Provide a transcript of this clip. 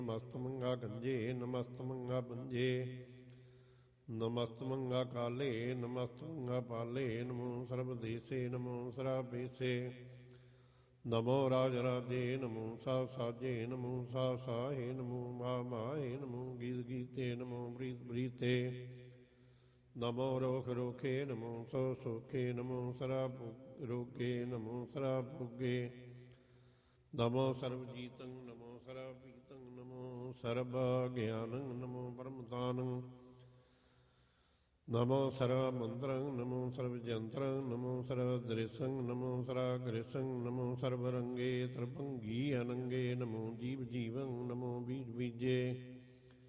ਨਮਸਤਮੰਗਾ ਗੰਜੇ ਨਮਸਤਮੰਗਾ ਬੰਜੇ ਨਮਸਤਮੰਗਾ ਕਾਲੇ ਨਮਸਤਮੰਗਾ ਪਾਲੇ ਨਮੋ ਸਰਬਦੇਸੇ ਨਮੋ ਸਰਾਬੇਸੇ ਨਮੋ ਰਾਜ ਰਾਜੇ ਨਮੋ ਸਾ ਸਾਜੇ ਨਮੋ ਸਾ ਸਾਹੇ ਨਮੋ ਮਾ ਮਾਹੇ ਨਮੋ ਗੀਤ ਗੀਤੇ ਨਮੋ ਬ੍ਰੀਤ ਬ੍ਰੀਤੇ ਨਮੋ ਰੋਖ ਰੋਖੇ ਨਮੋ ਸੋ ਸੋਖੇ ਨਮੋ ਸਰਾ ਰੋਗੇ ਨਮੋ ਸਰਾ ਭੋਗੇ ਨਮੋ ਸਰਬਜੀਤੰ ਨਮੋ ਸਰਬੀਤੰ ਨਮੋ ਸਰਬ ਗਿਆਨੰ ਨਮੋ ਬ੍ਰਹਮਤਾਨੰ ਨਮੋ ਸਰਵ ਮੰਤਰੰ ਨਮੋ ਸਰਵ ਜੰਤਰੰ ਨਮੋ ਸਰਵ ਦ੍ਰਿਸ਼ੰ ਨਮੋ ਸਰਾ ਗ੍ਰਿਸ਼ੰ ਨਮੋ ਸਰਬ ਰੰਗੇ ਤ੍ਰਿਭੰਗੀ ਅਨੰਗੇ ਨਮੋ ਜੀਵ ਜੀਵੰ ਨਮੋ ਬੀਜ ਬੀਜੇ